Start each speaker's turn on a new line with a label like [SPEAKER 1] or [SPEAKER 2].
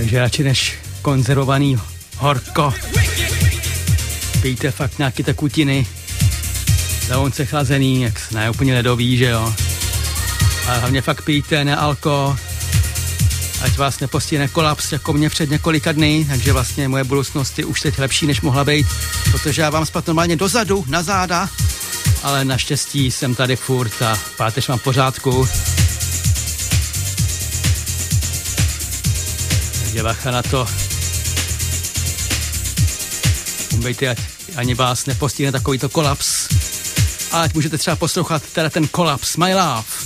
[SPEAKER 1] Takže radši než konzervovaný horko, pijte fakt nějaký tekutiny, lehonce chlazený, jak ne úplně ledový, že jo. Ale hlavně fakt pijte nealko, ať vás nepostihne kolaps jako mě před několika dny, takže vlastně moje budoucnost je už teď lepší, než mohla být, protože já vám spát normálně dozadu, na záda, ale naštěstí jsem tady furt a páteř mám v pořádku. Takže bacha na to. Umbejte, ať ani vás nepostihne takovýto kolaps. A ať můžete třeba poslouchat teda ten kolaps, My Love.